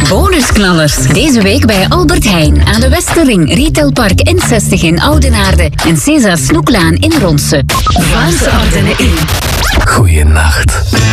Bonusknallers. Deze week bij Albert Heijn aan de Westerring, Retailpark N60 in Oudenaarde en César Snoeklaan in Ronse. Vlaamse Ardennen in. Goeienacht.